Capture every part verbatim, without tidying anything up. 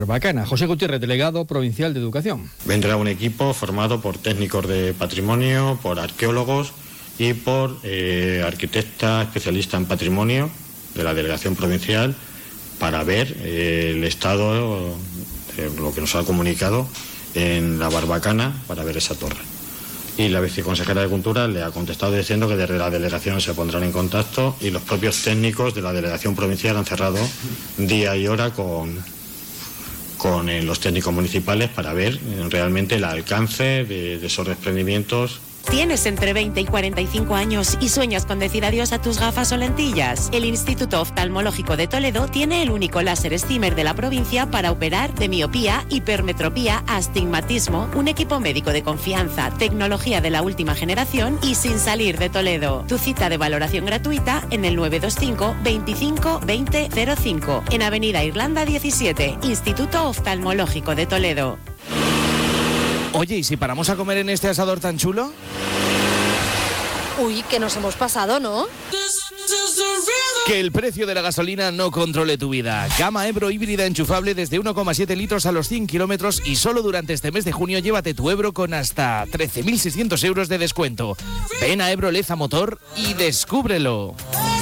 Barbacana. José Gutiérrez, delegado provincial de Educación. Vendrá un equipo formado por técnicos de patrimonio, por arqueólogos y por eh, arquitecta especialista en patrimonio de la delegación provincial para ver eh, el estado, eh, lo que nos ha comunicado en la Barbacana, para ver esa torre. Y la viceconsejera de Cultura le ha contestado diciendo que desde la delegación se pondrán en contacto y los propios técnicos de la delegación provincial han cerrado día y hora con, con eh, los técnicos municipales para ver eh, realmente el alcance de, de esos desprendimientos. ¿Tienes entre veinte y cuarenta y cinco años y sueñas con decir adiós a tus gafas o lentillas? El Instituto Oftalmológico de Toledo tiene el único láser excimer de la provincia para operar de miopía, hipermetropía, astigmatismo, un equipo médico de confianza, tecnología de la última generación y sin salir de Toledo. Tu cita de valoración gratuita en el nueve dos cinco, veinticinco, veinte, cero cinco, en Avenida Irlanda diecisiete, Instituto Oftalmológico de Toledo. Oye, ¿y si paramos a comer en este asador tan chulo? Uy, que nos hemos pasado, ¿no? Que el precio de la gasolina no controle tu vida. Gama Ebro híbrida enchufable desde uno coma siete litros a los cien kilómetros y solo durante este mes de junio llévate tu Ebro con hasta trece mil seiscientos euros de descuento. Ven a Ebro Leza Motor y descúbrelo.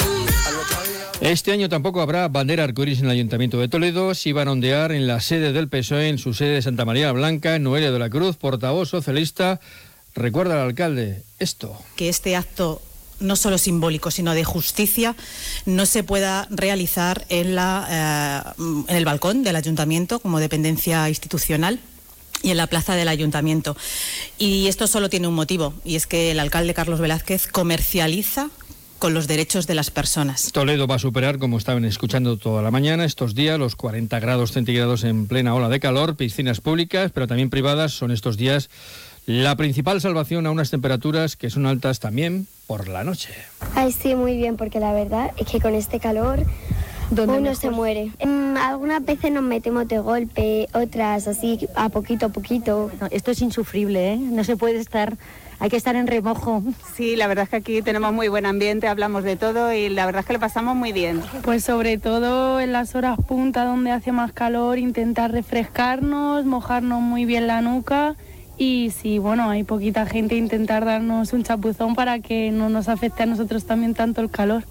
Este año tampoco habrá bandera arcoíris en el Ayuntamiento de Toledo. Se van a ondear en la sede del P S O E, en su sede de Santa María la Blanca. Noelia de la Cruz, portavoz socialista, recuerda al alcalde esto. Que este acto, no solo simbólico, sino de justicia, no se pueda realizar en, la, eh, en el balcón del Ayuntamiento como dependencia institucional y en la plaza del Ayuntamiento. Y esto solo tiene un motivo, y es que el alcalde Carlos Velázquez comercializa con los derechos de las personas. Toledo va a superar, como estaban escuchando toda la mañana, estos días, los cuarenta grados centígrados en plena ola de calor. Piscinas públicas, pero también privadas, son estos días la principal salvación a unas temperaturas que son altas también por la noche. Ay, sí, muy bien, porque la verdad es que con este calor uno mejor se muere. Um, algunas veces nos metemos de golpe, otras así a poquito a poquito. No, esto es insufrible, ¿eh? No se puede estar... Hay que estar en remojo. Sí, la verdad es que aquí tenemos muy buen ambiente, hablamos de todo y la verdad es que lo pasamos muy bien. Pues sobre todo en las horas punta donde hace más calor, intentar refrescarnos, mojarnos muy bien la nuca y si bueno, hay poquita gente, intentar darnos un chapuzón para que no nos afecte a nosotros también tanto el calor.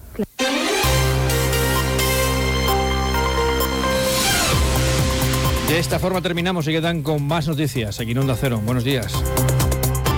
De esta forma terminamos y quedan con más noticias aquí en Onda Cero. Buenos días.